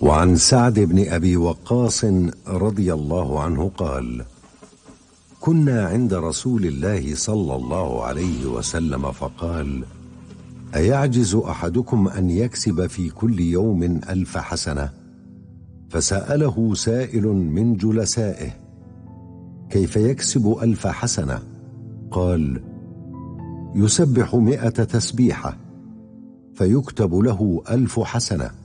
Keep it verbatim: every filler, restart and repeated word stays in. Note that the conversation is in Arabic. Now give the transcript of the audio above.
وعن سعد بن أبي وقاص رضي الله عنه قال: كنا عند رسول الله صلى الله عليه وسلم فقال: أيعجز أحدكم أن يكسب في كل يوم ألف حسنة؟ فسأله سائل من جلسائه: كيف يكسب ألف حسنة؟ قال: يسبح مئة تسبيحة فيكتب له ألف حسنة.